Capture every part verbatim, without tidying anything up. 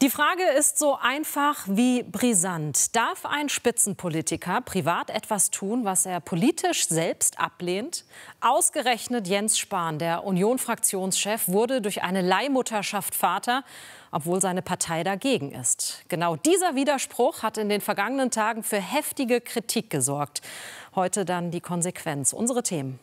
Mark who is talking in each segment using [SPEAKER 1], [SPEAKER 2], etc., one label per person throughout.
[SPEAKER 1] Die Frage ist so einfach wie brisant. Darf ein Spitzenpolitiker privat etwas tun, was er politisch selbst ablehnt? Ausgerechnet Jens Spahn, der Union-Fraktionschef, wurde durch eine Leihmutterschaft Vater, obwohl seine Partei dagegen ist. Genau dieser Widerspruch hat in den vergangenen Tagen für heftige Kritik gesorgt. Heute dann die Konsequenz. Unsere Themen.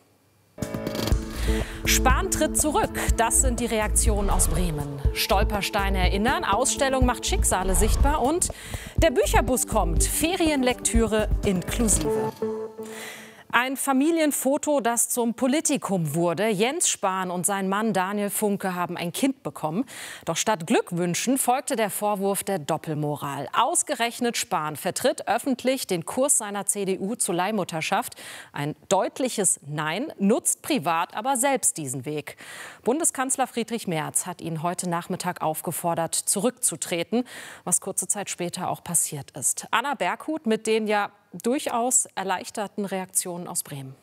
[SPEAKER 1] Spahn tritt zurück. Das sind die Reaktionen aus Bremen. Stolpersteine erinnern, Ausstellung macht Schicksale sichtbar und der Bücherbus kommt. Ferienlektüre inklusive. Ein Familienfoto, das zum Politikum wurde. Jens Spahn und sein Mann Daniel Funke haben ein Kind bekommen. Doch statt Glückwünschen folgte der Vorwurf der Doppelmoral. Ausgerechnet Spahn vertritt öffentlich den Kurs seiner C D U zur Leihmutterschaft. Ein deutliches Nein, nutzt privat aber selbst diesen Weg. Bundeskanzler Friedrich Merz hat ihn heute Nachmittag aufgefordert, zurückzutreten, was kurze Zeit später auch passiert ist. Anna Berghut mit den ja durchaus erleichterten Reaktionen aus Bremen.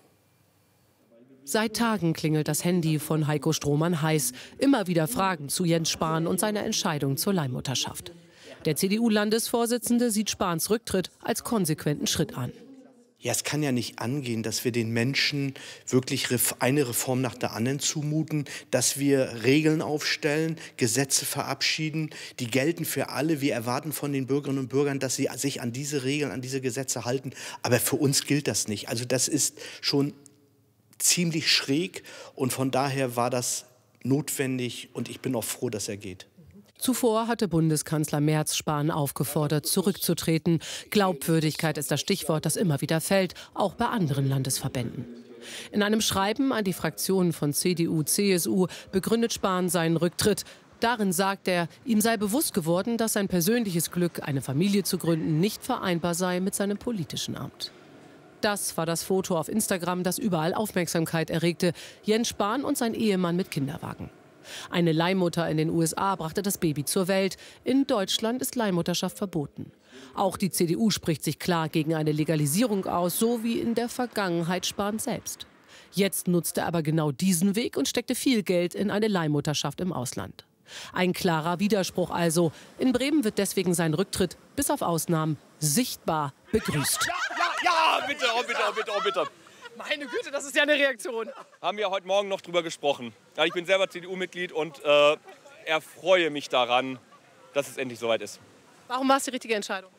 [SPEAKER 2] Seit Tagen klingelt das Handy von Heiko Strohmann heiß. Immer wieder Fragen zu Jens Spahn und seiner Entscheidung zur Leihmutterschaft. Der C D U-Landesvorsitzende sieht Spahns Rücktritt als konsequenten Schritt an.
[SPEAKER 3] Ja, es kann ja nicht angehen, dass wir den Menschen wirklich eine Reform nach der anderen zumuten, dass wir Regeln aufstellen, Gesetze verabschieden, die gelten für alle. Wir erwarten von den Bürgerinnen und Bürgern, dass sie sich an diese Regeln, an diese Gesetze halten. Aber für uns gilt das nicht. Also das ist schon ziemlich schräg und von daher war das notwendig und ich bin auch froh, dass er geht.
[SPEAKER 2] Zuvor hatte Bundeskanzler Merz Spahn aufgefordert, zurückzutreten. Glaubwürdigkeit ist das Stichwort, das immer wieder fällt, auch bei anderen Landesverbänden. In einem Schreiben an die Fraktionen von C D U, C S U begründet Spahn seinen Rücktritt. Darin sagt er, ihm sei bewusst geworden, dass sein persönliches Glück, eine Familie zu gründen, nicht vereinbar sei mit seinem politischen Amt. Das war das Foto auf Instagram, das überall Aufmerksamkeit erregte. Jens Spahn und sein Ehemann mit Kinderwagen. Eine Leihmutter in den U S A brachte das Baby zur Welt. In Deutschland ist Leihmutterschaft verboten. Auch die C D U spricht sich klar gegen eine Legalisierung aus, so wie in der Vergangenheit Spahn selbst. Jetzt nutzte er aber genau diesen Weg und steckte viel Geld in eine Leihmutterschaft im Ausland. Ein klarer Widerspruch also. In Bremen wird deswegen sein Rücktritt, bis auf Ausnahmen, sichtbar begrüßt.
[SPEAKER 4] Ja, ja, ja, bitte, oh bitte, oh bitte, oh bitte.
[SPEAKER 5] Meine Güte, das ist ja eine Reaktion.
[SPEAKER 4] Haben wir heute Morgen noch drüber gesprochen. Ja, ich bin selber C D U-Mitglied und äh, erfreue mich daran, dass es endlich soweit ist.
[SPEAKER 5] Warum war es die richtige Entscheidung?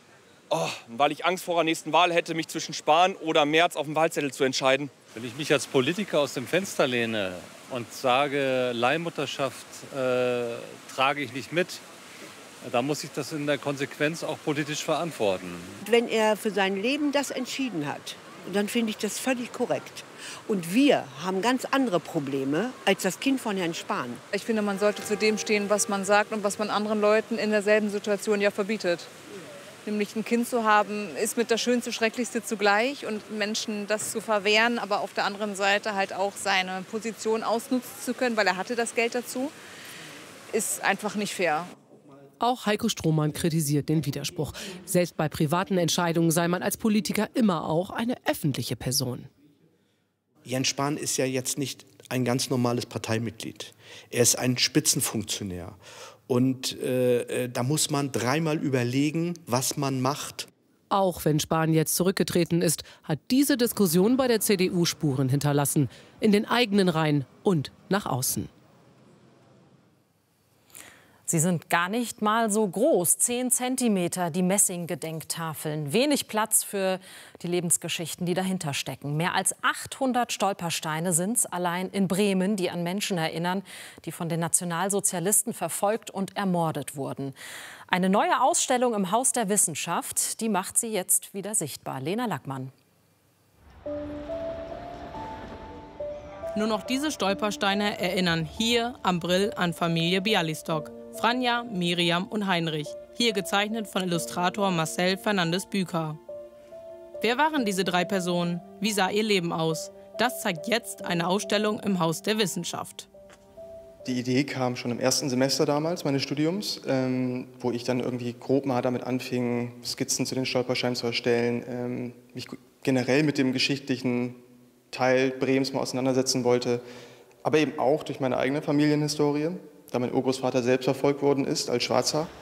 [SPEAKER 4] Oh, weil ich Angst vor der nächsten Wahl hätte, mich zwischen Spahn oder Merz auf dem Wahlzettel zu entscheiden.
[SPEAKER 6] Wenn ich mich als Politiker aus dem Fenster lehne und sage, Leihmutterschaft äh, trage ich nicht mit, dann muss ich das in der Konsequenz auch politisch verantworten.
[SPEAKER 7] Wenn er für sein Leben das entschieden hat, dann finde ich das völlig korrekt. Und wir haben ganz andere Probleme als das Kind von Herrn Spahn.
[SPEAKER 8] Ich finde, man sollte zu dem stehen, was man sagt und was man anderen Leuten in derselben Situation ja verbietet. Nämlich ein Kind zu haben, ist mit das Schönste, Schrecklichste zugleich. Und Menschen das zu verwehren, aber auf der anderen Seite halt auch seine Position ausnutzen zu können, weil er hatte das Geld dazu, ist einfach nicht fair.
[SPEAKER 2] Auch Heiko Strohmann kritisiert den Widerspruch. Selbst bei privaten Entscheidungen sei man als Politiker immer auch eine öffentliche Person.
[SPEAKER 3] Jens Spahn ist ja jetzt nicht ein ganz normales Parteimitglied. Er ist ein Spitzenfunktionär. Und äh, da muss man dreimal überlegen, was man macht.
[SPEAKER 2] Auch wenn Spahn jetzt zurückgetreten ist, hat diese Diskussion bei der C D U Spuren hinterlassen. In den eigenen Reihen und nach außen.
[SPEAKER 1] Sie sind gar nicht mal so groß, zehn Zentimeter, die Messinggedenktafeln. Wenig Platz für die Lebensgeschichten, die dahinter stecken. Mehr als achthundert Stolpersteine sind es allein in Bremen, die an Menschen erinnern, die von den Nationalsozialisten verfolgt und ermordet wurden. Eine neue Ausstellung im Haus der Wissenschaft, die macht sie jetzt wieder sichtbar. Lena Lackmann.
[SPEAKER 9] Nur noch diese Stolpersteine erinnern hier am Brill an Familie Bialystok. Franja, Miriam und Heinrich. Hier gezeichnet von Illustrator Marcel Fernandes Büker. Wer waren diese drei Personen? Wie sah ihr Leben aus? Das zeigt jetzt eine Ausstellung im Haus der Wissenschaft.
[SPEAKER 10] Die Idee kam schon im ersten Semester damals meines Studiums, ähm, wo ich dann irgendwie grob mal damit anfing, Skizzen zu den Stolpersteinen zu erstellen, ähm, mich generell mit dem geschichtlichen Teil Bremens mal auseinandersetzen wollte, aber eben auch durch meine eigene Familienhistorie, da mein Urgroßvater selbst verfolgt worden ist als Schwarzer.